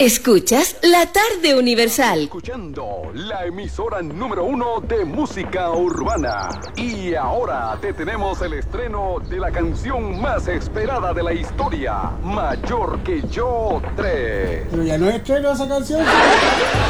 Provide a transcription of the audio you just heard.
Escuchas La Tarde Universal. Escuchando la emisora número 1 de música urbana. Y ahora te tenemos el estreno de la canción más esperada de la historia, Mayor que yo 3. Pero ya no es estreno esa canción.